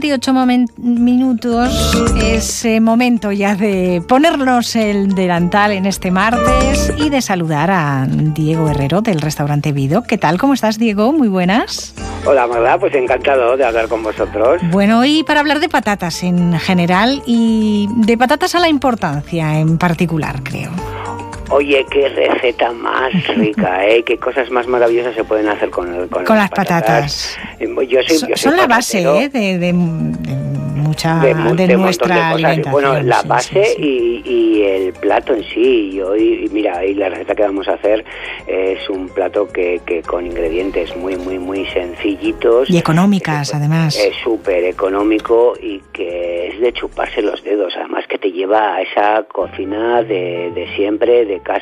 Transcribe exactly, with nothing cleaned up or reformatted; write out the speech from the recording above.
veintiocho momen- minutos. Es eh, momento ya de ponernos el delantal en este martes y de saludar a Diego Herrero del restaurante Vido. ¿Qué tal? ¿Cómo estás, Diego? Muy buenas. Hola, Magda, pues encantado de hablar con vosotros. Bueno, y para hablar de patatas en general y de patatas a la importancia en particular, creo. Oye, qué receta más rica, ¿eh? Qué cosas más maravillosas se pueden hacer con, con, con las las patatas. patatas. Yo soy, son yo soy son la base patatero. ¿eh? de, de, de mucha de, de, de nuestra de alimentación. Bueno, la sí, base sí, sí. Y, y el plato en sí. Y hoy, y mira, y la receta que vamos a hacer es un plato que, que con ingredientes muy, muy, muy sencillitos. Y económicas, que, además. Es súper económico y que es de chuparse los dedos. Además que te lleva a esa cocina de, de siempre, de casa.